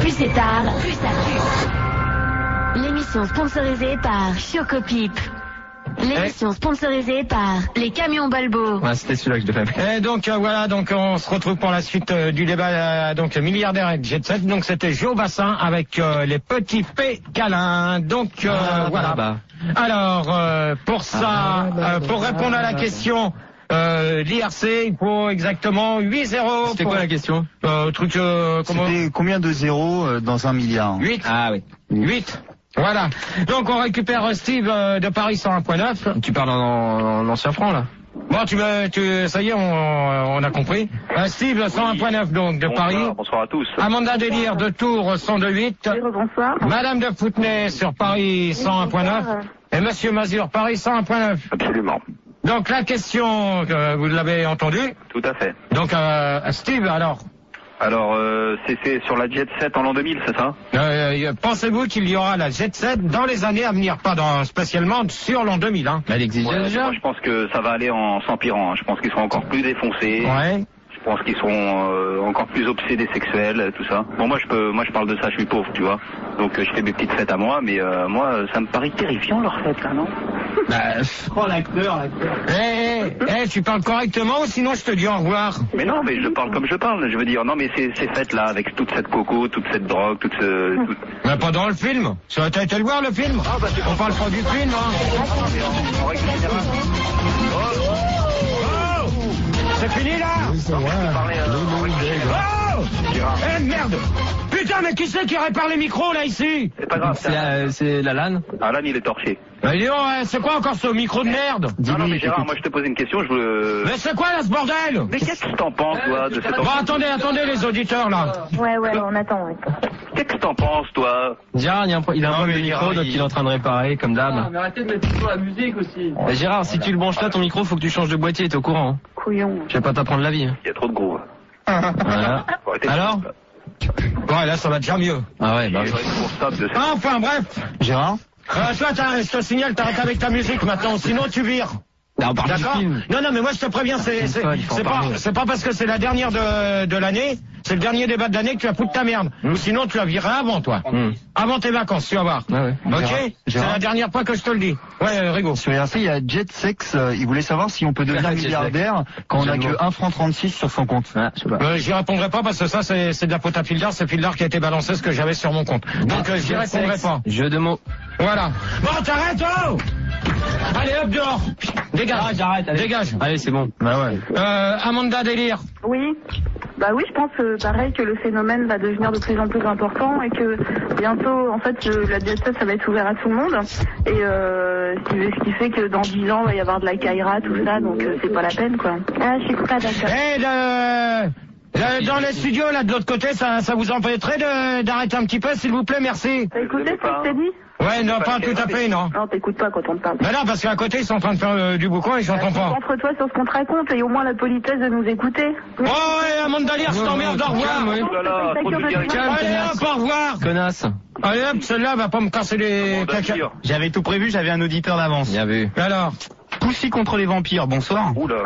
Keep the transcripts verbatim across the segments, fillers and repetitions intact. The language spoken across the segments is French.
Plus c'est tard, plus ça pue. L'émission sponsorisée par Chocopip. L'émission sponsorisée par les camions Balbo. Ouais, c'était celui-là que je devais faire. Et donc euh, voilà, donc on se retrouve pour la suite euh, du débat euh, donc milliardaire et jet set. Donc c'était Joe Bassin avec euh, les petits P câlins. Donc euh, ah, voilà. Bah, bah. Alors euh, pour ça, ah, bah, euh, pour répondre à la question. Euh, l'I R C, il faut exactement huit zéros. C'était pour... quoi la question? Euh, truc, euh, comment... C'était combien de zéros euh, dans un milliard? huit. Ah oui. huit. Voilà. Donc on récupère Steve euh, de Paris cent un virgule neuf. Tu parles en, en ancien franc là? Bon, tu me, tu, ça y est, on, on a compris. Euh, Steve cent un virgule neuf donc de bonsoir, Paris. Bonsoir à tous. Amanda Délire de Tours cent deux virgule huit. Bonsoir. Madame de Foutenay sur Paris cent un virgule neuf. Et Monsieur Mazur Paris cent un virgule neuf. Absolument. Donc la question, euh, vous l'avez entendue. Tout à fait. Donc euh, Steve, alors. Alors, euh, c'est, c'est sur la Jet set en l'an deux mille, c'est ça? euh, Pensez-vous qu'il y aura la Jet set dans les années à venir, pas dans, spécialement sur l'an deux mille, hein? Elle existe Ouais, déjà. moi, je pense que ça va aller en s'empirant. Hein. Je pense qu'ils seront encore plus défoncés. Ouais. Je pense qu'ils seront euh, encore plus obsédés sexuels, tout ça. Bon, moi je peux, moi je parle de ça, je suis pauvre, tu vois. Donc euh, je fais mes petites fêtes à moi, mais euh, moi ça me paraît terrifiant leur fête là, non? Bah, oh l'acteur, l'acteur. Eh, eh, eh, tu parles correctement ou sinon je te dis au revoir. Mais non, mais je parle comme je parle. Je veux dire, non, mais ces, ces fêtes là, avec toute cette coco, toute cette drogue, toute ce. Toute... Mais pas dans le film. Ça t'as été le voir le film? Ah, bah, on parle pas du film, hein. Non, mais en, en règle générale. Oh, oh, c'est fini là? Oui, ça va. Oh! Eh merde! Putain, mais qui c'est qui répare les micros là ici? c'est pas grave. C'est la, c'est la LAN. Alan, il est torché. Bah dis donc, eh, c'est quoi encore ce micro de merde? Non, non, mais Gérard, moi je te posais une question, je veux. Mais c'est quoi là ce bordel? Mais qu'est-ce que t'en penses, toi, de cette. Bon, attendez, attendez les auditeurs là. Ouais, ouais, on attend. Ouais. Qu'est-ce que t'en penses, toi? Gérard, il, y a un, il a un Non, problème mais de micro, Gérard, donc il- il est en train de réparer, comme d'hab. Ah, mais arrêtez de mettre sur la musique aussi. Bah, Gérard, si tu le branches là, ton micro, faut que tu changes de boîtier, t'es au courant. Hein. Couillon. Je vais pas t'apprendre la vie. Il y a trop de groove. Voilà. Faut arrêter de- Alors? Ouais, là ça va déjà mieux. Ah ouais, Il bah. faudrait qu'on stoppe de cette. Enfin bref. Gérard? Euh, toi, t'as- je te signale, t'arrêtes avec ta musique maintenant, sinon tu vires. Là, on parle du D'accord? film. Non, non, mais moi je te préviens, c'est c'est Il faut en c'est pas parler. c'est pas parce que c'est la dernière de de l'année, c'est le dernier débat de l'année que tu vas foutre ta merde. Ou sinon tu la vireras avant toi, Hmm. avant tes vacances, tu vas voir. Ah ouais. Ok? Gérard, C'est Gérard. la dernière fois que je te le dis. Ouais, euh, Rigo. Sur R C, il y a Jet Sex, euh, il voulait savoir si on peut devenir Jet milliardaire quand on a J'aime que beaucoup. un franc trente-six sur son compte. Ah, je sais pas. Euh, j'y répondrai pas parce que ça c'est c'est de la faute à Fildar, c'est Fildar qui a été balancé ce que j'avais sur mon compte. Donc euh, j'y Jet répondrai sex, pas. Jeu de mots. Voilà. Bon, t'arrêtes, oh! Allez, hop dehors. Dégage. Ah, j'arrête, allez. Dégage. Allez, c'est bon. Bah ouais. Euh, Amanda Délire. Oui. Bah oui, je pense euh, pareil que le phénomène va devenir de plus en plus important et que bientôt, en fait, euh, la jet set, ça va être ouvert à tout le monde. Et euh, ce qui ce qui fait que dans dix ans, il va y avoir de la Kaira, tout ça, donc euh, c'est pas la peine, quoi. Ah, je suis pas d'accord. Eh, le... le- dans les studios, là, de l'autre côté, ça, ça vous empêcherait de- d'arrêter un petit peu, s'il vous plaît, merci. T'as écouté ce que je t'ai dit? Ouais, non, pas tout à fait, non. Non, t'écoutes pas quand on te parle. Mais non, parce qu'à côté, ils sont en train de faire euh, du boucan et j'entends pas. Concentre-toi sur ce qu'on te raconte et au moins la politesse de nous écouter. Oh, ouais, Amanda Délire, je t'emmerde, au revoir. Calme, oui. Oh là là, trop de vulgarité. Calme, Allez, connasse. hop, au revoir. Connasse. Allez, hop, celle-là va pas me casser les Amanda caca. Délire. J'avais tout prévu, j'avais un auditeur d'avance. Bien vu. Alors, Poussy contre les vampires, bonsoir. Oula.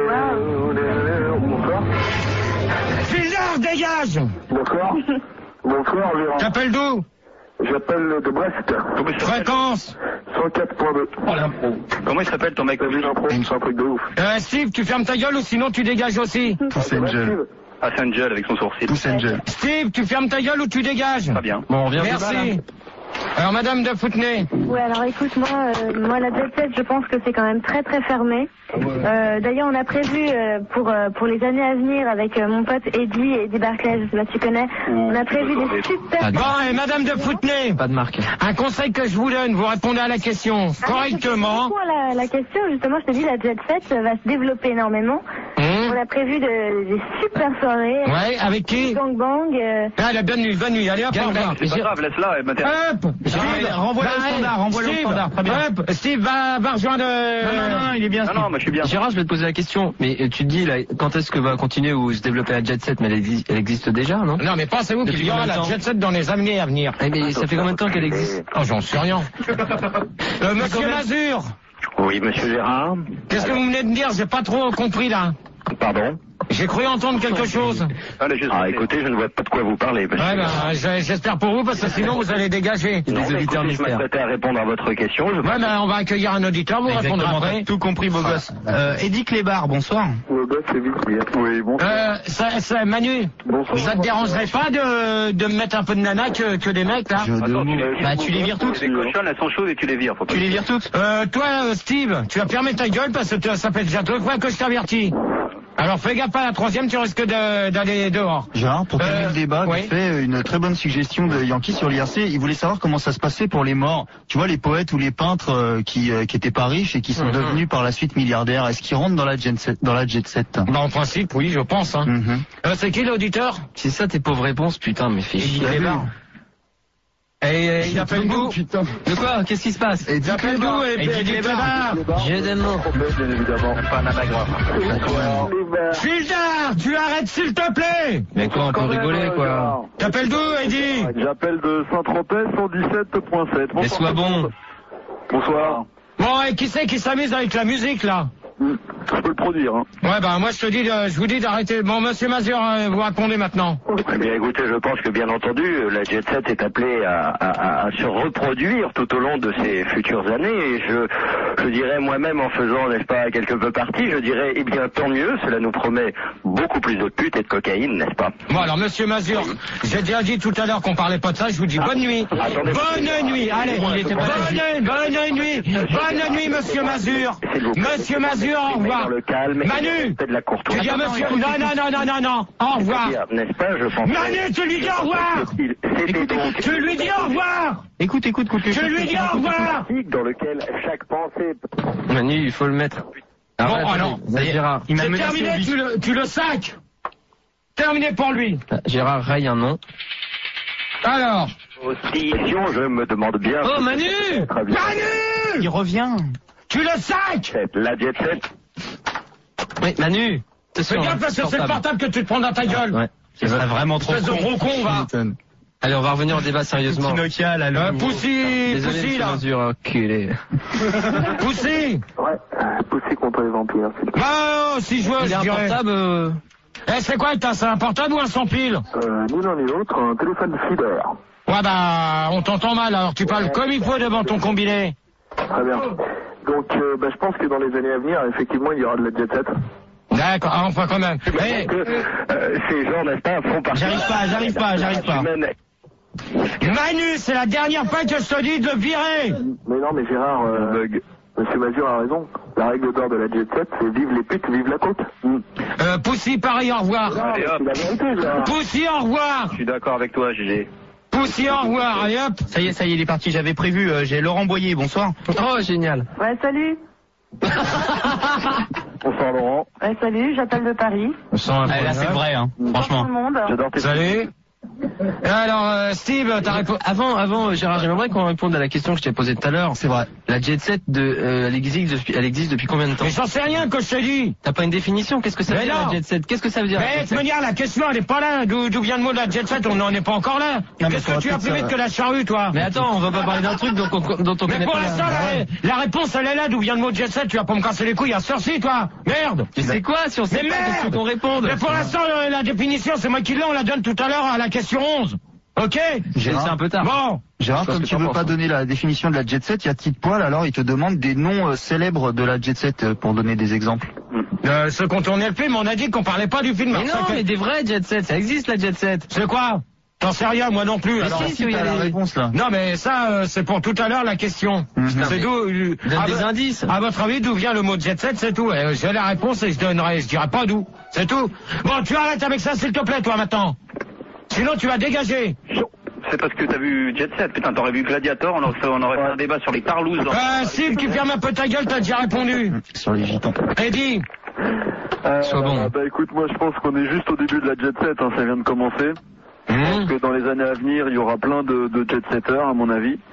Fildar, dégage. Bonsoir. Bonsoir, Gérard. T'appelles d'où? J'appelle de Brest. Comment il s'appelle? Fréquence. cent quatre point deux. Oh l'impro. Comment il s'appelle ton mec? T'as vu l'impro? C'est un truc de ouf. Euh, Steve, tu fermes ta gueule ou sinon tu dégages aussi. Pousse Angel. Ah, c'est Angel avec son sourcil. Pousse Angel. Steve, tu fermes ta gueule ou tu dégages. Très bien. Bon, on revient. Merci. Alors, Madame de Foutenay. Ouais, alors écoute, moi, euh, moi la jet set, je pense que c'est quand même très très fermé. Euh, D'ailleurs, on a prévu euh, pour euh, pour les années à venir avec euh, mon pote Eddie, Eddie Barclay, je sais pas si tu connais, on a prévu des super... Bon, et Madame de Foutenay, Pas de marque. un conseil que je vous donne, vous répondez à la question correctement. Pour la, la question, justement, je te dis, la jet set va se développer énormément. Hum, On a prévu de, des super soirées. Ouais, avec qui? Gang bang. Euh, Ah, la bonne nuit, bonne nuit, allez hop, au revoir. C'est pas grave, laisse-la, elle m'intéresse. Hop, Steve, renvoie-le au va, standard, renvoie-le au Steve, standard, très bien. Hop, Steve va, va rejoindre... Non, non, non, non, il est bien. Non, non, moi je suis bien. Gérard, je vais te poser la question. Mais euh, tu te dis, là, quand est-ce que va continuer ou se développer la jet set? Mais elle, exi- elle existe déjà, non? Non, mais pensez-vous qu'il Depuis y aura combien la de temps jet set dans les années à venir? Eh, mais ça fait combien de temps qu'elle existe? Oh, j'en sais rien. Euh, Monsieur Mazur, Oui, monsieur Gérard. qu'est-ce que vous venez de dire? J'ai pas trop compris, là. Pardon? J'ai cru entendre quelque chose. Ah, écoutez, je ne vois pas de quoi vous parlez. Parce Ouais, que... ben, j'espère pour vous, parce que sinon vous allez dégager. Non, mais écoutez, je m'apprêtais à répondre à votre question. Je... Ouais, ben, on va accueillir un auditeur, vous répondrez après. Tout compris, beau gosse. Euh, Eddie Clébar, bonsoir. Le gosse, c'est vite, oui, bonsoir. Euh, ça, ça, Manu, Bonsoir. ça te dérangerait pas de, de me mettre un peu de nana que, que des mecs, là? Attends, tu, les, Bah, tu les vires toutes. Les cochonnes, elles sont chaudes et tu les vires. Faut pas Tu les vires toutes. Euh, toi, euh, Steve, tu vas fermer ta gueule parce que tu- ça fait déjà deux fois que je t'avertis. Alors fais gaffe à la troisième, tu risques de- d'aller dehors. Gérard, pour calmer Euh, le débat, oui. il fait une très bonne suggestion de Yankee sur l'I R C. Il voulait savoir comment ça se passait pour les morts. Tu vois, les poètes ou les peintres euh, qui euh, qui étaient pas riches et qui sont Mhm. devenus par la suite milliardaires. Est-ce qu'ils rentrent dans la jet set, dans la jet set? Bah, en principe, oui, je pense. Hein. Mhm. Euh, c'est qui l'auditeur? C'est ça tes pauvres réponses, putain, mais fais chier. Et euh, il appelle d'où? De quoi? Qu'est-ce qui se passe? Et Il appelle d'où? Et Et puis dis il Clébar. J'ai des mots. Bien évidemment. pas un anagramme. Gildard, tu arrêtes s'il te plaît. Mais quoi, on peut rigoler, quoi. T'appelles d'où, Eddie? J'appelle de Saint-Tropez cent dix-sept point sept. Mais sois bon. Bonsoir. Bon, et qui c'est qui s'amuse avec la musique, là? Je peux le produire, hein. Ouais, bah moi je te dis, de- je vous dis d'arrêter. Bon, monsieur Mazur, euh, vous répondez maintenant. Eh bien, écoutez, je pense que bien entendu, la Jet Set est appelée à, à- à se reproduire tout au long de ces futures années. Et je, je dirais moi-même, en faisant, n'est-ce pas, quelque peu partie, je dirais, eh bien, tant mieux. Cela nous promet beaucoup plus de putes et de cocaïne, n'est-ce pas? Bon, alors, monsieur Mazur, j'ai déjà dit tout à l'heure qu'on parlait pas de ça, je vous dis bonne nuit. Attendez. Bonne nuit, allez. Il était pas là. Bonne, bonne nuit, bonne nuit, monsieur Mazur. S'il vous plaît. Monsieur Mazur, au revoir. Dans le calme. et Manu, c'est de la tu courtoisie. dis à monsieur, non, non, non, non, non, non, au revoir. N'est-ce pas, je pense. Manu, tu lui dis au revoir. C'était donc Tu lui dis au revoir. Écoute, écoute, écoute. Tu lui dis au revoir. dans lequel chaque pensée. Manu, il faut le mettre. Bon, alors, Là, Gérard. Il m'a c'est menacé terminé, lui. tu le, tu le sacs. Terminé pour lui. Ah, Gérard raye un nom. Alors, Aussi, je me demande bien. Oh, Manu! Très bien. Manu, Il revient. tu le sacs. La Jet Set. Oui, Manu! Fais gaffe parce que c'est le portable que tu te prends dans ta gueule. Ouais. Ce serait vraiment trop Espèce de con. gros con, va. Allez, on va revenir au débat sérieusement. Petit Nokia, là, le Euh, nouveau. Poussi, Désolé, Poussi, monsieur là. Mazur, enculé. Poussi. Ouais, poussé contre les vampires. Bah, oh, si je veux, Il je a un dirais. portable, euh... Eh, c'est quoi, t'as, c'est un portable ou un sans pile? Euh, ni l'un ni l'autre, un téléphone filaire. Ouais, bah, on t'entend mal, alors tu parles comme il faut devant ton combiné. Très bien. Donc, euh, bah, je pense que dans les années à venir, effectivement, il y aura de la Jet Set. D'accord, ah, enfin quand même. Eh, Que euh, ces gens, n'est-ce pas, font partie. J'arrive pas, j'arrive pas, j'arrive pas. Humaine. Manu, c'est la dernière fois que je te dis de le virer. Mais non, mais Gérard, euh, Bug. Monsieur Mazur a raison. La règle d'or de la Jet Set, c'est vive les putes, vive la côte. Mm. Euh, Poussi, pareil, au revoir. Allez, hop. C'est la vérité, Gérard. Poussi, au revoir. Je suis d'accord avec toi, Gégé. Poussi, au revoir, allez hop. Ça y est, ça y est, il est parti. J'avais prévu. euh, J'ai Laurent Boyer. Bonsoir. Oh, génial. Ouais, salut. Bonsoir Laurent. Ouais, salut, j'appelle de Paris. Ah, là, c'est vrai, hein. Bonjour tout Franchement. le monde. J'adore tes Salut. Et alors, euh, Steve, t'as répondu. Avant, avant, euh, Gérard, j'aimerais qu'on réponde à la question que je t'ai posée tout à l'heure. C'est vrai. La Jet Set, de, euh, elle, existe depuis, elle existe depuis combien de temps? Mais j'en sais rien que je te dis. T'as pas une définition? Qu'est-ce que ça veut Mais dire non. la Jet Set? Qu'est-ce que ça veut dire? la Mais Jet de toute Set manière, la question, elle est pas là. D'où d'où vient le mot de la jet set? On n'en est pas encore là. mais Qu'est-ce que faudra tu as peut-être plus vite ça- que la charrue, toi? Mais attends, on va pas parler d'un truc dont on, dont on Mais connaît pour pas la- l'instant, la, la réponse, elle est là. D'où vient le mot jet set? Tu vas pas me casser les couilles à sorcier, toi. Merde. Mais c'est quoi si on sait Mais pas? merde. Qu'est-ce qu'on réponde? Mais pour l'instant, le- la définition, c'est moi qui l'ai. On la donne tout à l'heure à la question onze. Ok? C'est c'est un peu tard. Bon. Gérard, Je sais pas comme ce tu que veux t'en pas penses. donner la définition de la Jet Set, il y a Tite Poil, alors il te demande des noms euh, célèbres de la Jet Set euh, pour donner des exemples. Euh, ceux qui ont tourné le film, on a dit qu'on parlait pas du film. Mais Alors, non, ça fait- mais des vrais Jet Set, ça existe la Jet Set. C'est quoi? T'en sais rien, moi non plus. Mais alors. si, Si t'as la réponse là. Non, mais ça, euh, c'est pour tout à l'heure la question. Mhm. C'est d'où. euh, Donne à des vo- indices. À votre avis, d'où vient le mot jet set, c'est tout. Euh, J'ai la réponse et je donnerai, je dirai pas d'où. C'est tout. Bon, tu arrêtes avec ça, s'il te plaît, toi, maintenant. Sinon, tu vas dégager. C'est parce que t'as vu Jet Set. Putain, t'aurais vu Gladiator, on aurait fait, on aurait fait un débat sur les tarlouses. Dans... Euh, Steve, tu fermes un peu ta gueule, t'as déjà répondu. Sur les gitans. Eddie. Euh, Sois bon. Bah écoute, moi je pense qu'on est juste au début de la Jet Set, hein, ça vient de commencer. Je pense Mmh. que dans les années à venir, il y aura plein de, de jet setters, à mon avis.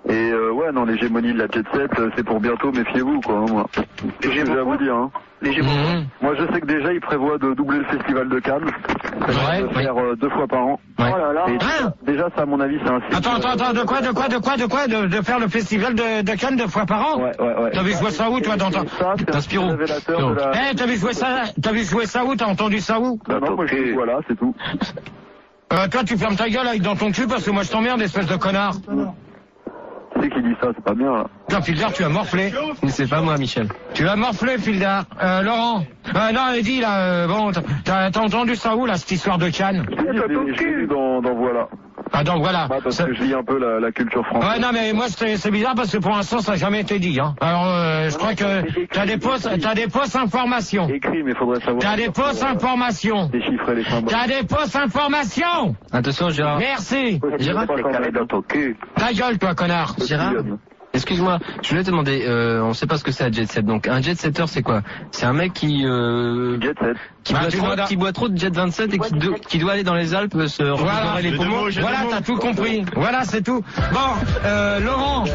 Et euh, ouais, non, l'hégémonie de la Jet Set, euh, c'est pour bientôt, méfiez-vous, quoi, hein, moi. C'est ce que j'ai à vous dire, hein. Mmh. Moi, je sais que déjà, ils prévoient de doubler le festival de Cannes. Ouais, de faire euh, deux fois par an. Ouais. Oh là là. Et Hein déjà, ça, à mon avis, c'est un signe. Attends, attends, attends, de quoi, de quoi, de quoi, de quoi, de, de faire le festival de, de Cannes deux fois par an? Ouais, ouais, ouais. T'as vu jouer ça où, toi, dans ton... Ça, c'est un Spirou. révélateur de la... Eh, t'as vu jouer ça, t'as vu jouer ça où? T'as entendu ça où? Bah non, moi, je dis, voilà, c'est tout. Euh, toi, tu fermes ta gueule avec dans ton cul parce que moi, je t'emmerde, espèce de connard. C'est qui dit ça, c'est pas bien, là. Putain, Fildar, tu as morflé. Mais c'est pas moi, Michel. Tu as morflé, Fildar. Euh, Laurent. Euh, non, Eddie, là, euh, bon, t'as, t'as entendu ça où, là, cette histoire de Cannes? Je l'ai je l'ai lu dans, dans Voilà. Ah, donc voilà. Ah, parce Ça- que je lis un peu la, la culture française. Ouais, non, mais moi, c'est, c'est bizarre parce que pour l'instant, ça n'a jamais été dit, hein. Alors, euh, je crois que t'as des fausses, t'as des fausses informations. Écrit, mais faudrait savoir. T'as des fausses informations. Déchiffrer les symboles. T'as des fausses informations. Attention, Gérard. Merci. Gérard, C'est carré dans ton cul. Ta gueule, toi, connard. Gérard, excuse-moi, je voulais te demander, euh, on sait pas ce que c'est un jet set. Donc un jet setter, c'est quoi? C'est un mec qui euh, Jet Set. qui, Bah, boit tu trop, vois, là- qui boit trop de jet vingt-sept et qui, do- qui doit aller dans les Alpes se Voilà, respirer les poumons. voilà, t'as tout compris. Voilà, c'est tout. Bon, euh, Laurent.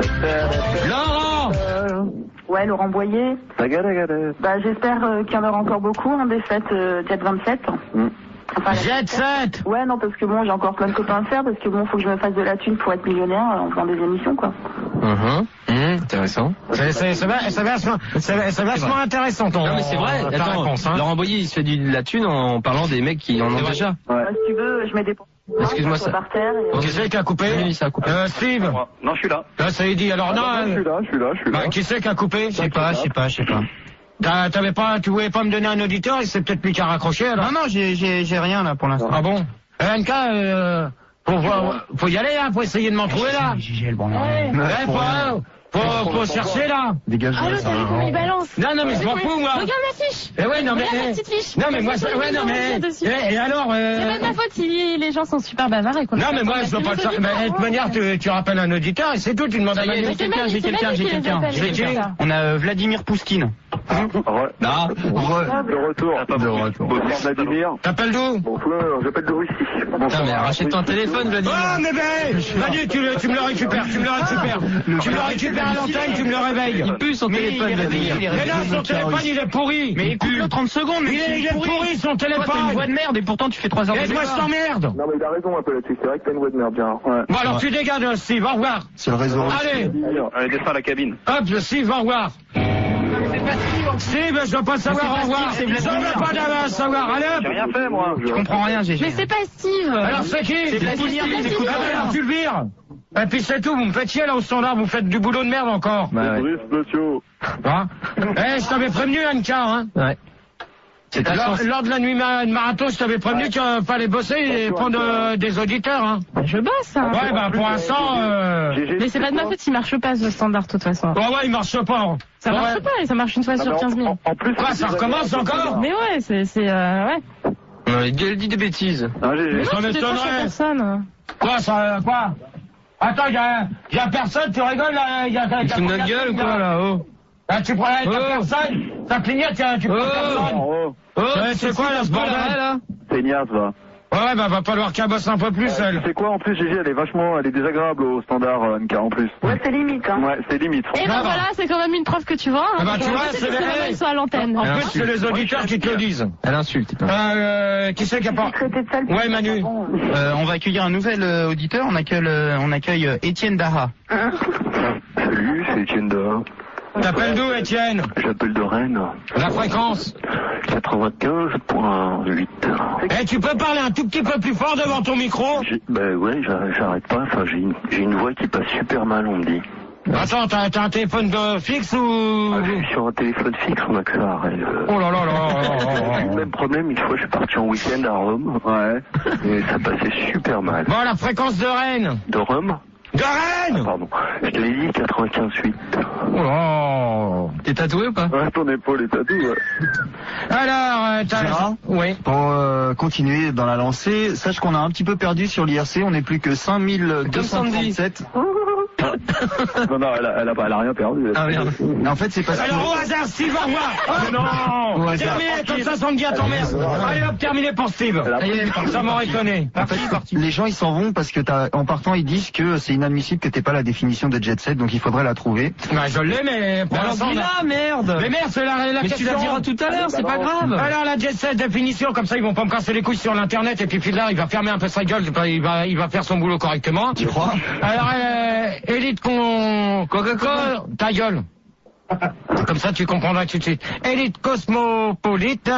Laurent. Euh, ouais, Laurent Boyer. Bah, j'espère euh, qu'il y en aura encore beaucoup, hein, des fêtes euh, Jet vingt-sept. Mm. Enfin, la- Jet set. Ouais, non, parce que bon, j'ai encore plein de copains à faire, parce que bon, faut que je me fasse de la thune pour être millionnaire euh, en faisant des émissions, quoi. Mhm. Mhm, intéressant. C'est, c'est, c'est, va- c'est vachement, c'est, c'est vachement intéressant ton, Non mais c'est vrai. ta Attends, réponse, hein. Laurent Boyer, il se fait du, de la thune en parlant des mecs qui en ont déjà. Ouais. Bah, si tu veux, je mets des Excuse-moi, je ça- par terre. Et... Qui c'est qui a coupé? Oui, ça a coupé. Euh, Steve. Non, je suis là. Là, ça y est dit. Alors, non, Ah, bah, je suis euh, là, je suis là, je suis là. bah, qui c'est qui a coupé? Je sais pas, je sais pas, je sais pas. T'as- T'avais pas, tu voulais pas me donner un auditeur, et c'est peut-être lui qui a raccroché, alors. Non, non, j'ai, j'ai, j'ai rien là pour l'instant. Ah bon? Euh, N K, euh, faut voir, faut y aller, hein, faut essayer de m'en trouver, là. J'ai le bon. Ouais, faut, faut, faut chercher, là. Dégage. Allô, t'as vu comment il balance? Non, non, mais je m'en fous, moi. Regarde ma fiche. Eh ouais, non, mais, Regarde ma eh, petite fiche. non, mais moi, Regarde, ça- ouais, non, mais, dessus. eh, et alors, euh, C'est pas de ma faute si les gens sont super bavards et qu'on non, a mais pas moi, de je veux pas le contact. savoir. Mais de toute manière, tu, tu rappelles un auditeur et c'est tout, tu demandes à Ça y est, Manu. j'ai quelqu'un, j'ai quelqu'un, j'ai quelqu'un. J'ai qui? On a euh, Vladimir Pouskine. Re- Ah, De retour. de retour. Bonsoir, Vladimir. T'appelles d'où? Bonsoir, j'appelle de Russie. Putain, mais rachète ton téléphone, Vladimir. Oh, mais ben, Manu, tu, le- tu me le récupères, tu me le récupères. Tu me le récupères à l'antenne, tu me le réveilles. Il pue son téléphone, Vladimir. Mais là, son téléphone, il est pourri. Mais écoute-le trente secondes, mais Il est, il est pourri, son Toi, t'as une voix téléphone. de merde et pourtant tu fais trois heures de Aide-moi, je débat. t'emmerde. Non, mais il a raison un peu là-dessus. C'est vrai que t'as une voix de merde, bien. Ouais. Bon, alors, tu dégages, Steve, au revoir. C'est le réseau. Allez, Allez, descends à la cabine. hop, Steve, au revoir. Steve, je veux pas le savoir, au revoir. Je veux pas le savoir, allez, hop. J'ai rien fait, moi. Je comprends rien, Gégé. Mais c'est pas Steve. Alors, c'est qui? C'est Vladimir, Ah, t'écoutes ben, pas. alors, tu le vires. Et puis c'est tout, vous me faites chier là au standard, vous faites du boulot de merde encore. Bah ouais. Brice, monsieur. Hein Eh, je t'avais prévenu, Anka, hein. Ouais. C'est ta Lors, chance. lors de la nuit ma- de marathon, je t'avais prévenu qu'il fallait bosser et prendre euh, des auditeurs, hein. Je bosse, hein. Ouais, bah pour l'instant, euh... G G, Mais c'est pas de ma faute s'il marche pas ce standard de toute façon. Ouais, ouais, il marche pas. Ça Ouais. marche pas et ça marche une fois Ah, sur mais quinze mille. en, en plus, Quoi, ça recommence encore? Mais ouais, c'est, c'est, euh, ouais. Non, il dit- il dit des bêtises. Ah, G G. Mais Ça non, tu décroches à m'étonnerait. personne. Quoi, ça, quoi? Attends, y'a, y'a personne, tu rigoles là, y'a, y'a, Il fout notre gueule ou quoi, là, oh? Là, tu prends, y'a Oh. personne, ça clignote, y'a- tu prends Oh. personne. Oh, Oh, Ouais, c'est quoi, là, ce bordel, là? c'est Niaz, va. Ouais, bah, va falloir qu'elle bosse un peu plus, elle. C'est quoi en plus, G G, elle est vachement, elle est désagréable au standard, euh, N K en plus. Ouais, c'est limite, hein. Ouais, c'est limite. Et franchement. ben voilà, c'est quand même une preuve que tu vois. Ah bah, tu vois, c'est c'est les les- ils sont à l'antenne. En plus, c'est les auditeurs qui te le disent. Elle insulte. Euh, qui c'est qui a pas... Traité de sale. Ouais, Manu. Euh, on va accueillir un nouvel euh, auditeur. On accueille, euh, on accueille euh, Étienne Daha. Salut, c'est Etienne de. T'appelles d'où, Étienne? J'appelle de Rennes. La fréquence. quatre-vingt-quinze point huit. Eh, tu peux parler un tout petit peu plus fort devant ton micro? Ben ouais, j'a- j'arrête pas. Enfin, j'ai une, j'ai une voix qui passe super mal, on me dit. Attends, t'as, t'as un téléphone de fixe ou... Ah, je suis sur un téléphone fixe, on a que ça. et, euh, Oh là là là là là là J'ai eu là. le même problème, une fois je suis parti en week-end à Rome. Ouais. Et ça passait super mal. Bon, la fréquence de Rennes. De Rome? De Rennes! Pardon. Je te l'ai dit, quatre-vingt-quinze huit. Oh là. T'es tatoué ou pas? Ouais, ton épaule est tatouée, ouais. Alors, euh, t'as... Gérard Oui. Pour euh, continuer dans la lancée, sache qu'on a un petit peu perdu sur l'I R C. On n'est plus que cinq mille deux cent trente-sept. Non, non, elle a, elle a, pas- elle a rien perdu. Ah merde. En fait, c'est parce que... Alors au hasard, Steve, au revoir. Oh non. Au hasard. Terminé, comme ça, ça me dit à ton mère. Allez hop, terminé pour Steve. Ça m'aurait étonné. En fait, les gens ils s'en vont parce que t'as, en partant ils disent que c'est inadmissible que t'aies pas la définition de jet set, donc il faudrait la trouver. Bah, je l'ai, mais pour Alors l'instant. dis-la, merde. Mais merde, c'est la, la Mais question. tu la diras tout à l'heure, c'est pas grave. Alors la jet set définition, comme ça ils vont pas me casser les couilles sur l'internet et puis Fiddler il va fermer un peu sa gueule, il va, il va faire son boulot correctement. Tu crois? Alors euh, élite con... Coca-Cola, ta gueule. Comme ça tu comprendras tout de suite. Élite cosmopolite,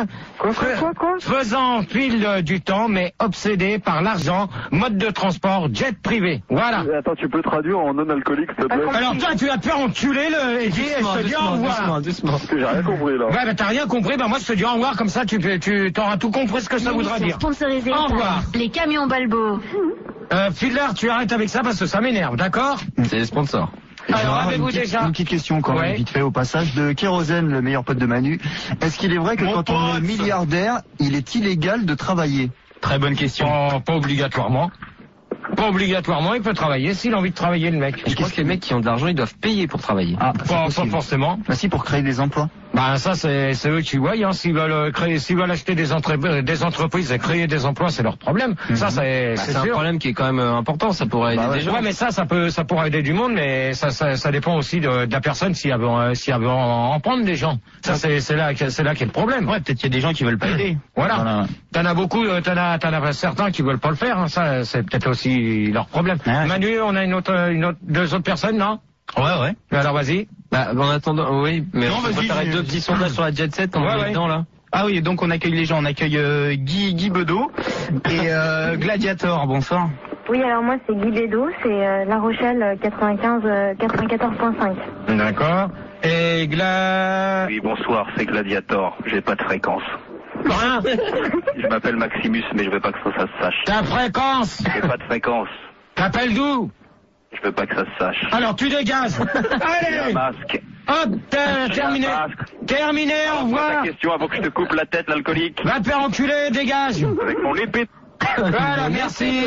faisant fil euh, du temps mais obsédé par l'argent, mode de transport, jet privé. Voilà. Attends, tu peux traduire en non alcoolique, s'il te plaît? Alors toi tu vas te faire enculer le... et dis, et je te dis au revoir. Doucement, doucement. Parce que j'ai rien compris, là. Ouais, bah t'as rien compris, bah moi je te dis au revoir, comme ça tu, tu t'auras tout compris ce que ça voudra dire. Sponsorisé Au revoir. par les camions Balbo. Euh, Fiddler, tu arrêtes avec ça parce que ça m'énerve, d'accord? C'est les sponsors. Alors Gérard, avez-vous une, petite, déjà... une petite question quand Ouais. même, vite fait au passage, de Kérosène, le meilleur pote de Manu. Est-ce qu'il est vrai que Mon quand on est pote. milliardaire, il est illégal de travailler? Très bonne question. Oh, pas obligatoirement. Pas obligatoirement, il peut travailler s'il a envie de travailler, le mec. Je crois que les mecs qui ont de l'argent, ils doivent payer pour travailler. Ah, Pas, c'est pas possible. forcément. Bah si, pour créer des emplois. Bah ça c'est c'est eux qui voient, hein. S'ils veulent euh, créer, s'ils veulent acheter des, entre- des entreprises et créer des emplois, c'est leur problème. Ça c'est Bah, c'est c'est un sûr. problème qui est quand même euh, important, ça pourrait aider Bah ouais. des gens. Ouais, mais ça, ça peut, ça pourrait aider du monde, mais ça, ça, ça dépend aussi de, de la personne si elle veut, euh, si elle veut en, en prendre des gens. Ça, c'est, c'est là, que- c'est là qu'est le problème. Ouais, peut-être qu'il y a des gens qui veulent pas aider. Voilà. Voilà. T'en as beaucoup, euh, t'en as, t'en as certains qui veulent pas le faire. Hein. Ça, c'est peut-être aussi leur problème. Ouais. Manu, on a une autre, une autre, deux autres personnes, non? Ouais, ouais. Alors vas-y. Bah, en attendant, oui, mais Non, on va vas-y, faire je- deux petits sondages sur la jet set, on Ouais, va ouais. est dedans là. Ah oui, donc on accueille les gens. On accueille euh, Guy, Guy Bedeau et euh, Gladiator. Bonsoir. Oui, alors moi c'est Guy Bédot, c'est euh, La Rochelle euh, quatre-vingt-quinze, euh, quatre-vingt-quatorze point cinq. D'accord. Et Gla... Oui, bonsoir, c'est Gladiator. J'ai pas de fréquence. Hein? Je m'appelle Maximus, mais je veux pas que ça, ça se sache. Ta fréquence. J'ai pas de fréquence. T'appelles d'où? Je veux pas que ça se sache. Alors tu dégages. J'ai un Allez. masque. Hop, t'as J'ai terminé. un masque. Terminé, au Pose ta revoir. question avant que je te coupe la tête, l'alcoolique. Va te faire enculer, dégage. Avec mon épée. Voilà, merci.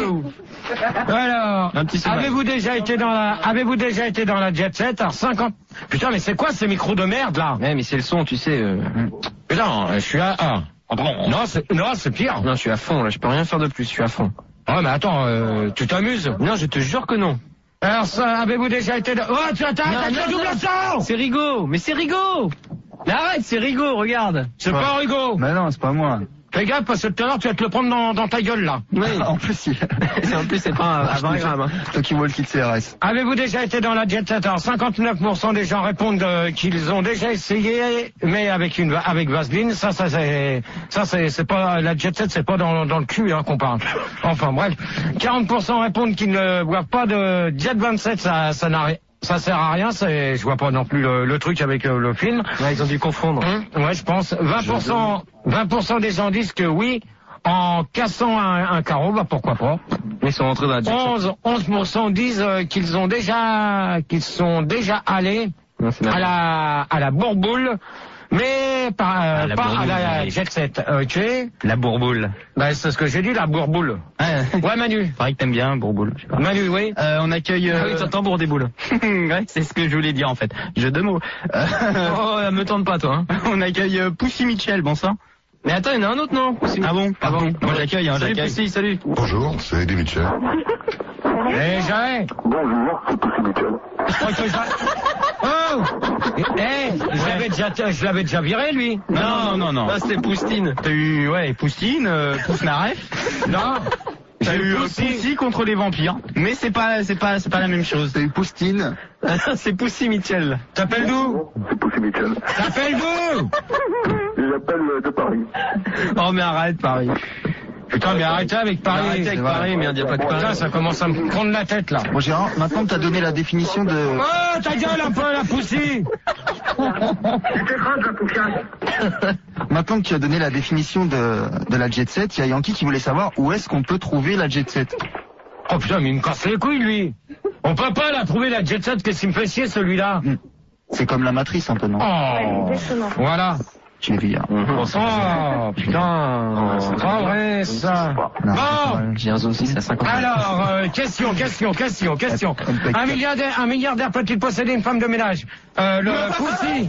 Alors, Un petit sondage. avez-vous déjà été dans la, avez-vous déjà été dans la jet set? Alors cinquante. Putain, mais c'est quoi ces micros de merde là? Ouais, mais c'est le son, tu sais. euh, Putain, je suis à un. Non, c'est, non, c'est pire. Non, je suis à fond là, je peux rien faire de plus, je suis à fond. Oh, mais attends, euh, tu t'amuses? Non, je te jure que non. Alors ça, avez-vous déjà été dans... Oh, tu attends, Non, t'as non, le double non. sang! C'est Rigaud, mais c'est Rigaud. Mais arrête, c'est Rigaud, regarde. C'est pas rigolo. Bah non, c'est pas moi. Fais gaffe, parce que tout à l'heure, tu vas te le prendre dans, dans ta gueule, là. Oui. En plus, il... C'est- en plus, c'est pas à vingt grammes. Hein. Toi qui vois le kit C R S. Avez-vous déjà été dans la jet set? Alors, cinquante-neuf pour cent des gens répondent euh, qu'ils ont déjà essayé, mais avec une, avec Vaseline. Ça, ça, c'est, ça, c'est, c'est pas, la jet set, c'est pas dans, dans le cul, hein, qu'on parle. Enfin, bref. quarante pour cent répondent qu'ils ne boivent pas de jet vingt-sept. Ça, ça n'a rien. Ça sert à rien, c'est, je vois pas non plus le, le truc avec euh, le film. Ouais, ils ont dû confondre. Hum, ouais, je pense. vingt pour cent, vingt pour cent des gens disent que oui, en cassant un, un carreau, bah pourquoi pas. Ils sont rentrés dans la jet set. onze, onze pour cent disent euh, qu'ils ont déjà, qu'ils sont déjà allés Non, c'est à mal. la, à la bourboule, mais pas, euh, À la pas à bourboule, la oui. jet set. Ok. La bourboule. Bah, c'est ce que j'ai dit, la bourboule. Ouais, Ouais, Manu. pareil que t'aimes bien, bourboule. Je sais pas. Manu, oui. Euh, on accueille. Ah Euh... oui, t'entends bourre des boules. ouais, c'est ce que je voulais dire en fait. Jeu de mots. Euh, Oh, me tente pas, toi. Hein. on accueille euh, Poussy Mitchell. Bonsoir. Mais attends, il y en a un autre, non? Ah bon, pardon. Moi j'accueille, hein, Salut, j'accueille. Pussy, salut. Bonjour, c'est Eddie Mitchell. Eh, j'arrête. Bonjour, c'est Pussy Mitchell. Je crois que je- Oh! Eh, je l'avais déjà, je l'avais déjà viré, lui. Non, non, non. Ah, c'était Poustine. T'as eu, ouais, Poussine, euh, Poussinaref. Non. T'as eu euh, Poussy. Poussy contre les vampires. Mais c'est pas, c'est pas, c'est pas la même chose. C'est Poustine. C'est Poussy Mitchell. T'appelles d'où? C'est Pussy Mitchell. T'appelles d'où? J'appelle euh, de Paris. Oh, mais arrête, Paris. Putain, mais arrêtez avec Paris. Arrêtez avec C'est Paris, vrai. merde, y a pas que Putain, Paris. ça commence à me prendre la tête, là. Bon Gérard, maintenant que t'as donné la définition de... Oh, ta gueule un peu, la Poussy. Maintenant que tu as donné la définition de, de la jet set, il y a Yankee qui voulait savoir où est-ce qu'on peut trouver la jet set. Oh putain, mais il me casse les couilles, lui. On peut pas la trouver, la jet set, qu'est-ce qu'il me fait chier, celui-là? C'est comme la matrice un peu, non? Oh. Exactement. Voilà. J'ai vu hier. Oh, putain, c'est pas vrai, ça. Bon. J'ai un zone six à cinquante. Alors, euh, question, question, question, question. Un milliardaire, un milliardaire peut-il posséder une femme de ménage? Euh, le Poussy.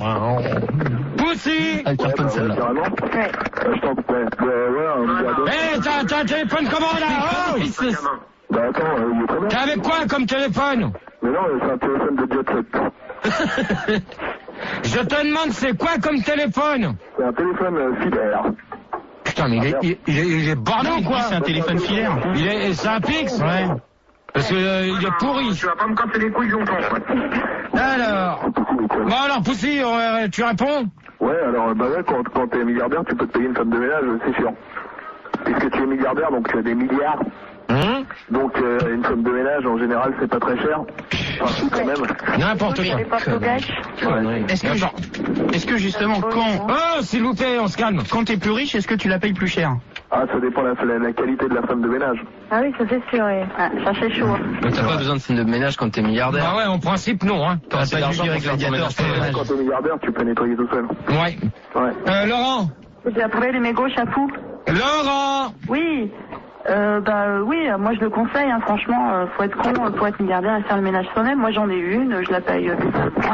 Poussy. Elle cartonne celle-là. Ouais. Je t'en prie. Ouais, un milliardaire. Eh, t'as, t'as un téléphone comment là? Oh! Bah attends, euh, il est très bien. T'es avec quoi comme téléphone? Mais non, c'est un téléphone de jet set. Je te demande c'est quoi comme téléphone? C'est un téléphone euh, filaire. Putain, mais il est, il, il est, il est borné ou quoi? C'est un téléphone filaire. Il est, c'est un fixe? Ouais. Parce que, euh, il est pourri. Tu vas pas me casser les couilles longtemps, quoi. Alors. Bon alors, Poussy, euh, tu réponds? Ouais, alors, bah ouais, quand, quand t'es milliardaire, tu peux te payer une femme de ménage, c'est sûr. Puisque tu es milliardaire, donc tu as des milliards. Hum? Donc, euh, une femme de ménage, en général, c'est pas très cher. Enfin, tout quand même. N'importe quoi. Ouais. Est-ce que, est-ce que justement, quand, Oh, s'il vous plaît, on se calme. quand t'es plus riche, est-ce que tu la payes plus cher? Ah, ça dépend de la, la, la qualité de la femme de ménage. Ah oui, ça c'est sûr, oui. Ah, ça c'est chaud. Mais t'as pas besoin de femme de ménage quand t'es milliardaire. Bah ouais, en principe, non, hein. T'auras pas d'argent pour faire ton ménage. Quand t'es milliardaire, tu peux nettoyer tout seul. Ouais. Ouais. Euh, Laurent. J'ai appris les mégots chapou. Laurent. Oui. Euh, bah euh, oui, moi je le conseille, hein, franchement, euh, faut être con, euh, faut être milliardaire et faire le ménage soi-même. Moi j'en ai eu une, je la paye euh,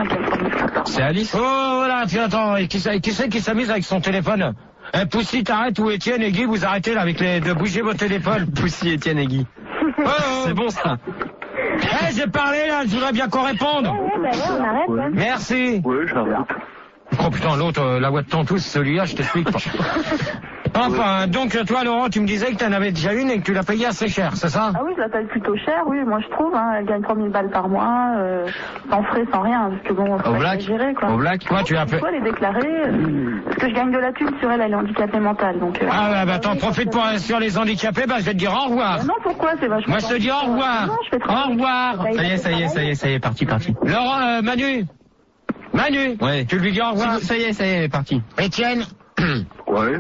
C'est Alice. Oh, voilà, tiens, attends, et qui, qui c'est qui s'amuse avec son téléphone? Eh, Poussy, t'arrêtes, ou Étienne et Guy, vous arrêtez là avec les, de bouger vos téléphones. Poussy, Étienne et Guy. Oh, oh. C'est bon ça. Eh, j'ai parlé là, je voudrais bien qu'on réponde. Ouais, bah ouais, on arrête, Ouais. hein. Merci. Ouais, j'arrête. Oh putain, l'autre, euh, la voix de Tantous, celui-là, je t'explique pas. Enfin, donc toi, Laurent, tu me disais que t'en avais déjà une et que tu l'as payée assez cher, c'est ça? Ah oui, je la paye plutôt cher, oui, moi je trouve, hein, elle gagne trois mille balles par mois, euh, sans frais, sans rien, parce que bon, faut Au pas black exagérer, quoi. Au black Toi, tu as fait. Il faut les déclarer, euh, parce que je gagne de la thune sur elle, elle est handicapée mentale, donc... Euh, Ah ouais, bah t'en profites pour, sur les handicapés, bah je vais te dire au revoir. Euh, non, pourquoi, c'est vachement... Moi, je te dis au revoir. Non, je fais trop... Au revoir. Ça y est, ça y est, ça y est, ça y est, parti, parti. Laurent, euh, Manu. Manu. Ouais. Tu lui dis au revoir. Ça y est, ça y est, parti. Étienne. Ouais.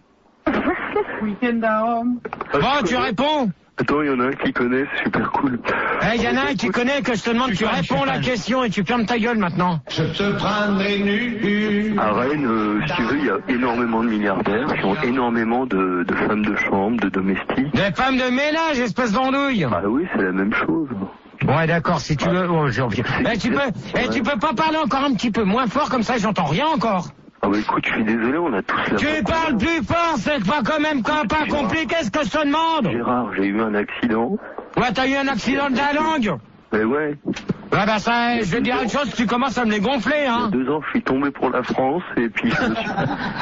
Week-end à Rome. Bon, tu réponds. Attends, il y en a un qui connaît, c'est super cool. Eh, il y en a un qui connaît que je te demande, tu réponds la question et tu fermes ta gueule maintenant. Je te prendrai nu. À Rennes, euh, si tu veux, il y a énormément de milliardaires qui ont énormément de, de femmes de chambre, de domestiques. Des femmes de ménage, espèce d'andouille. Ah oui, c'est la même chose. Ouais, d'accord, si tu veux, oh, je reviens. Eh, tu peux, eh, tu peux pas parler encore un petit peu moins fort, comme ça j'entends rien encore. Ah bah écoute, je suis désolé, on a tous la... Tu parles plus fort, c'est pas quand même quand pas compliqué ce que je te demande. Gérard, j'ai eu un accident. Ouais, t'as eu un accident de la langue. Mais ouais. Ouais, bah ça, je vais te dire une chose, tu commences à me les gonfler, hein. Il y a deux ans, je suis tombé pour la France, et puis... je me suis-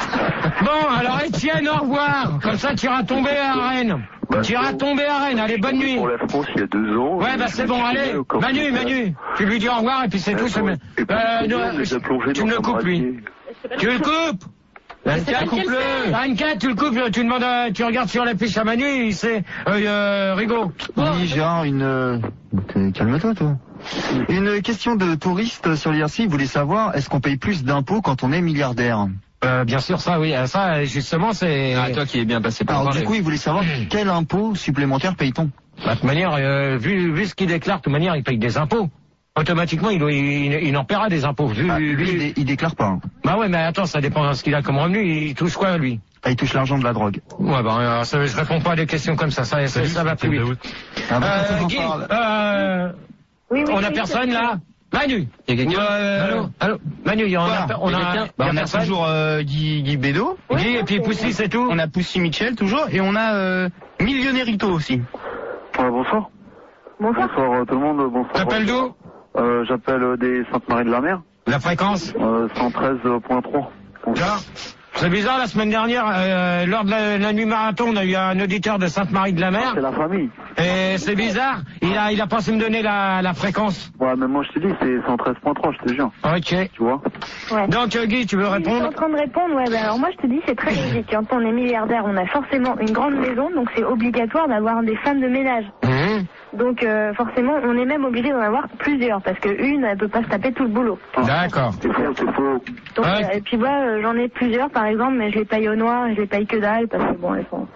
Bon, alors Étienne, au revoir. Comme ça, tu iras tomber à Rennes. Bah, tu iras bon. tomber à Rennes, allez, bonne nuit. Pour la France, il y a deux ans. Ouais, et bah je c'est me bon, suis allez. mis au camp Manu, militaire. Manu, tu lui dis au revoir et puis c'est tout. Attends, ça me- et puis, Euh, tu non, veux, les a plongés tu dans me le un coupes, lui. brasier. Tu le coupes. Ranka, coupe-le. Ranka, tu le coupes, tu demandes, à- tu regardes sur la fiche à Manu, il sait, euh, euh, Rigaud. Oui, Gérard, une... euh, t'es- Calme-toi, toi. Une question de touriste sur l'I R C, il voulait savoir, est-ce qu'on paye plus d'impôts quand on est milliardaire? Euh, bien sûr, ça, oui. Ça, justement, c'est... Ah, toi qui es bien passé par Alors, là. du coup, il voulait savoir quel impôt supplémentaire paye-t-on? Bah, de toute manière, euh, vu, vu ce qu'il déclare, de toute manière, il paye des impôts. Automatiquement, il, il, il en paiera des impôts. Vu, Ah, lui, vu- il, dé- il déclare pas. hein. Bah ouais, mais attends, ça dépend de ce qu'il a comme revenu. Il touche quoi, lui? Ah, il touche l'argent de la drogue. Ouais, bah, euh, ça, je réponds pas à des questions comme ça. Ça, ça, ça va plus vite. Ah, bah, Euh, on en Guy, parle. euh, Oui, oui, on a oui, personne, là? Manu? Il y a quelqu'un? Euh, Allô? Allô? Manu, il y en a, Voilà. on Il y a a, quelqu'un? il y Bah, a on a personne? toujours euh, Guy, Guy Bédo, Guy, et puis Poussy, c'est tout? on a Poussy Mitchell toujours, et on a euh, Millionnairito aussi. Ah, bonsoir. Bonsoir. Bonsoir euh, tout le monde, bonsoir. T'appelles d'où? euh, J'appelle euh, des Sainte-Marie-de-la-Mer, La fréquence? euh, cent treize point trois. Là. C'est bizarre, la semaine dernière, euh, lors de la, la nuit marathon, on a eu un auditeur de Sainte-Marie-de-la-Mer. C'est la famille. Et c'est bizarre, il a, il a pensé me donner la, la fréquence. Ouais, mais moi je te dis, c'est cent treize point trois, je te jure. Ok. Tu vois? Ouais. Donc, euh, Guy, tu veux Oui, je suis répondre? en train de répondre, ouais, bah alors moi je te dis c'est très logique. Quand on est milliardaire, on a forcément une grande maison, donc c'est obligatoire d'avoir des femmes de ménage. Mmh. Donc euh, forcément, on est même obligé d'en avoir plusieurs, parce que une, elle peut pas se taper tout le boulot. D'accord. C'est faux, c'est faux. Donc, Ouais. euh, et puis moi, euh, j'en ai plusieurs par exemple, mais je les paye au noir, et je les paye que dalle, parce que bon, elles sont...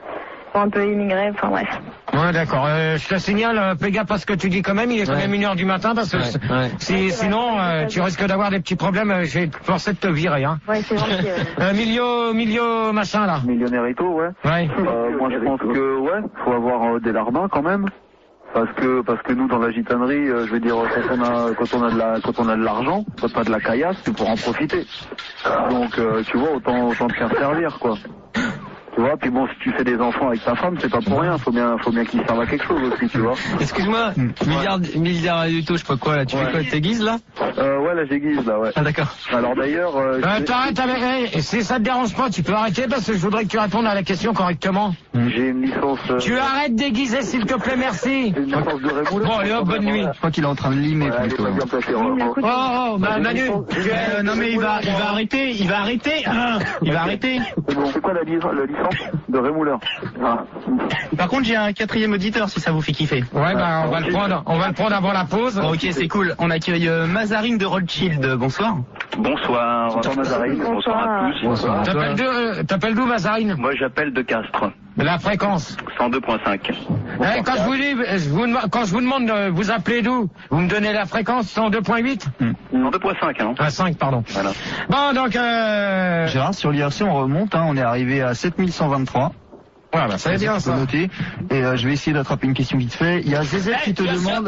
sont un peu immigrés, enfin bref. Ouais, d'accord. Euh, je te signale, euh, fais gaffe à ce que tu dis quand même, il est quand Ouais. même une heure du matin, parce que Ouais, c- ouais. si, Ouais, c'est sinon, vrai. euh, tu risques d'avoir des petits problèmes, euh, je vais te forcer de te virer, hein. Ouais, c'est gentil. ouais. Euh, Milio, Milio, machin, là. Millionnairito, ouais. Ouais. Euh, moi, je pense que, ouais, faut avoir euh, des larbins quand même. Parce que, parce que nous, dans la gitanerie, euh, je veux dire, quand on a, quand on a de la, quand on a de l'argent, quand pas de la caillasse, tu pourras en profiter. Donc, euh, tu vois, autant, autant te faire servir, quoi. Tu vois, puis bon, si tu fais des enfants avec ta femme, c'est pas pour rien, faut bien, faut bien qu'ils servent à quelque chose aussi, tu vois. Excuse-moi, milliard, milliard d'euros, je sais pas quoi, là, tu Ouais. fais quoi, t'aiguises, là? Euh, ouais, là, j'aiguise, là, ouais. Ah, d'accord. Alors d'ailleurs, euh, Euh, j'ai- t'arrêtes avec, hey, si ça te dérange pas, tu peux arrêter parce que je voudrais que tu répondes à la question correctement. j'ai une licence, euh, Tu arrêtes d'aiguiser, s'il te plaît, merci. j'ai une licence de rémouleur. Bon, allez hop, bonne nuit. Je crois qu'il est en train de limer Ouais, elle est plutôt. pas bien placée, Lime le hein. couteau. Oh, oh, bah, Manu. Euh, non mais il va, il va arrêter, il va arrêter, hein, il va arrêter. C'est bon, c'est quoi la, li- la licence de rémouleur? Ah. Par contre, j'ai un quatrième auditeur si ça vous fait kiffer. Ouais, bah, on va le prendre, on va le prendre avant la pause. Bon, ok, c'est cool. On accueille euh, Mazarine de Rothschild. Bonsoir. Bonsoir. Bonsoir, Mazarine. Bonsoir à tous. Bonsoir. T'appelles d'où, euh, t'appelles d'où, Mazarine? Moi, j'appelle de Castres. La fréquence. cent deux point cinq. Eh, quand je vous dis, je vous, dem- quand je vous demande de vous appelez d'où, vous me donnez la fréquence cent deux point huit? cent deux point cinq, hein. Ah, cinq, pardon. Voilà. Bon, donc, euh... Gérard, sur l'I R C, on remonte, hein, on est arrivé à sept mille cent vingt-trois. Ouais, bah, ça va bien, Tu peux ça. noter. Et euh, je vais essayer d'attraper une question vite fait. Il y a Z Z qui te demande.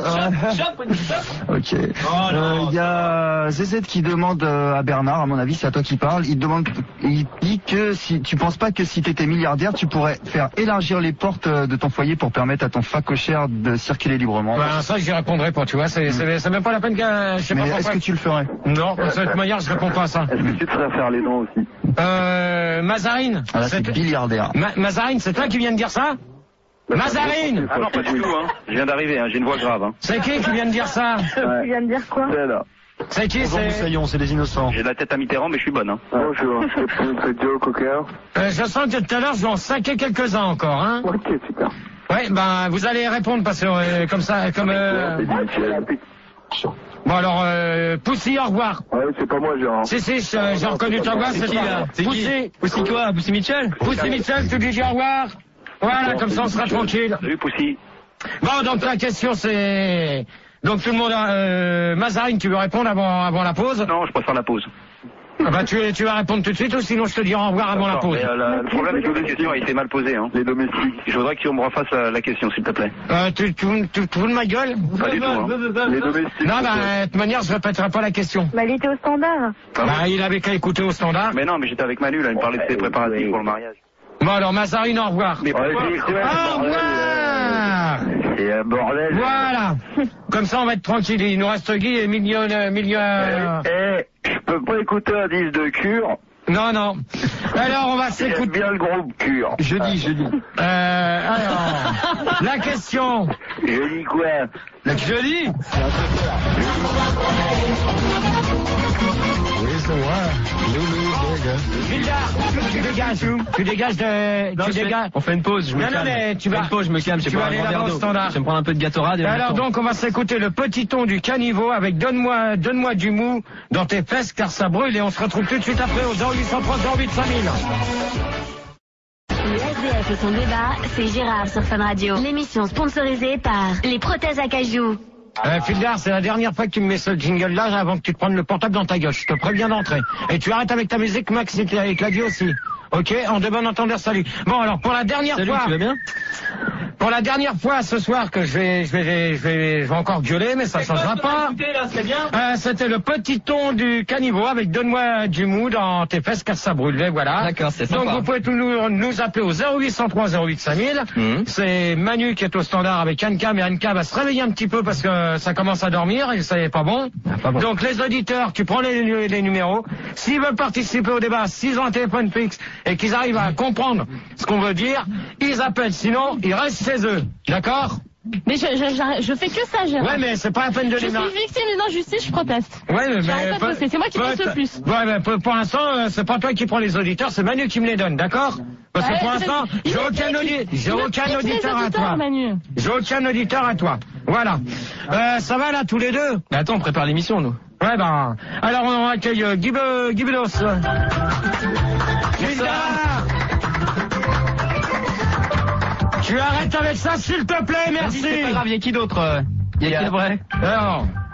euh, ok. Euh, Il y a Z Z qui demande euh, à Bernard, à mon avis, c'est à toi qui parle. Il te demande, il dit que si tu penses pas que si tu étais milliardaire, tu pourrais faire élargir les portes euh, de ton foyer pour permettre à ton facochère de circuler librement. Ben, ça, j'y répondrai pas, tu vois, c'est, c'est, c'est même pas la peine que, je sais Mais pas est-ce pourquoi. que tu le ferais? Non, de cette manière, je réponds pas à ça. Est-ce que tu te ferais faire les dents aussi? Euh, Mazarine. Ah là, c'est c'est- milliardaire. Ma- Mazarine, c'est toi qui viens de dire ça? Mazarine! Ah non, pas du tout, hein. Je viens d'arriver, hein. J'ai une voix grave, hein. C'est qui qui vient de dire ça? Tu viens de dire quoi? C'est là. C'est qui? Bonjour, C'est... Moussaillon, c'est des innocents. J'ai la tête à Mitterrand, mais je suis bonne, hein. Bonjour, c'est Joe Cocker. Euh, je sens que tout à l'heure, je vais en saquer quelques-uns encore, hein? Ok, super. Ouais, ben, vous allez répondre parce que, euh, comme ça, comme, euh... C'est Michel. Bon, alors, euh, Poussy, au revoir. Ouais, c'est pas moi, Gérard. Si, si, je- j'ai reconnu ta voix, c'est qui, toi. là? C'est qui? Poussy. Poussy quoi? Poussy Mitchell? Poussy Mitchell, tu lui dis au revoir. Voilà, comme ça, on sera tranquille. Salut, Poussy. Bon, donc la question c'est... Donc tout le monde a... Euh, Mazarine, tu veux répondre avant, avant la pause? Non, je préfère la pause. Ah bah tu, tu vas répondre tout de suite ou sinon je te dirai au revoir avant la pause. Mais, euh, la- le problème, c'est que la question, il s'est mal posé, hein. Les domestiques. Je voudrais que tu me refasses la, la question, s'il te plaît. Euh, tu, tu, tu, tu fous de ma gueule? Pas du tout, hein. Les domestiques. Non, bah de toute manière, je répéterai pas la question. Bah, il était au standard. Bah il avait qu'à écouter au standard. Mais non, mais j'étais avec Manu, là, il me parlait de ses préparatifs pour le mariage. Bon alors Mazarine, au revoir. Mais pourquoi? Au revoir. C'est un bordel. Voilà. Comme ça on va être tranquille. Il nous reste Guy et million... euh, million... Eh, je peux pas écouter un disque de Cure. Non, non. Alors on va J'aime s'écouter... bien le groupe Cure. Jeudi, jeudi. Euh, alors, la question. Je dis quoi? La jeudi. Gildard, tu dégages, tu dégages de, Non, tu je fais- dégages. On fait une pause, je me Non, non, calme. mais tu Je fais vas- une pause, je me calme, je tu vais vas boire un aller grand là-bas verre au d'eau. standard. Je vais me prendre un peu de Gatorade et on Alors retourne. donc on va s'écouter le petit ton du caniveau avec donne-moi, donne-moi du mou dans tes fesses car ça brûle et on se retrouve tout de suite après au zéro huit cent trois zéro huit cinq mille. Le S D F et son débat, c'est Gérard sur Fun Radio. L'émission sponsorisée par les prothèses à cajou. Euh, Fildar, c'est la dernière fois que tu me mets ce jingle-là avant que tu te prennes le portable dans ta gueule. Je te préviens d'entrer. Et tu arrêtes avec ta musique, Max, et avec la vie aussi. Ok, en de bon entendeur, salut. Bon, alors, pour la dernière Salut, fois... tu vas bien? Pour la dernière fois ce soir que je vais, je vais, je vais, je vais encore gueuler, mais ça ne changera pas. Euh, c'était le petit ton du caniveau avec donne-moi du mou dans tes fesses car ça brûle. Et voilà. D'accord, c'est Donc sympa. vous pouvez tout nous, nous appeler au zéro huit cent trois zéro huit cinq mille. Mhm. C'est Manu qui est au standard avec Anka, mais Anka va se réveiller un petit peu parce que ça commence à dormir et ça n'est pas bon. pas bon. Donc les auditeurs, tu prends les, les numéros. S'ils veulent participer au débat, s'ils ont un téléphone fixe et qu'ils arrivent à comprendre ce qu'on veut dire, ils appellent. Sinon, ils restent chez eux. D'accord? Mais je, je, j'arrête- je fais que ça, Gérard. Ouais, mais c'est pas la peine de Je les mar- suis victime d'une injustice, je proteste. Ouais, mais, J'arrête pas de peu- bosser, c'est moi qui peu- bosse le plus. Ouais, mais pour, pour l'instant, euh, c'est pas toi qui prends les auditeurs, c'est Manu qui me les donne, d'accord? Parce que Ouais, pour c'est- l'instant, il j'ai me aucun, pique- audi- j'ai il me aucun pique les auditeur à auditeurs, toi. Manu. J'ai aucun auditeur à toi. Voilà. Euh, ça va là, tous les deux? Mais attends, on prépare l'émission, nous. Ouais, ben. Alors, on accueille euh, Guy Be- Guy Bedos. Gildard. Tu arrêtes avec ça, s'il te plaît, merci. C'est pas grave, il y a qui d'autre? Il y a qui vrai? Non.